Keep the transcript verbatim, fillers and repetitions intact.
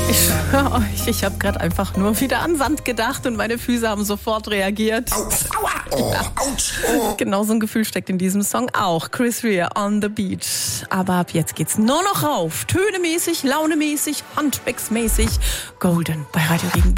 Ich schwöre euch, ich habe gerade einfach nur wieder an Sand gedacht und meine Füße haben sofort reagiert. Autsch, aua, oh, ouch, oh. Genau so ein Gefühl steckt in diesem Song auch. Chris Rea, On the Beach. Aber ab jetzt geht's nur noch rauf. Tönemäßig, launemäßig, handwerksmäßig. Golden bei Radio Regenbogen.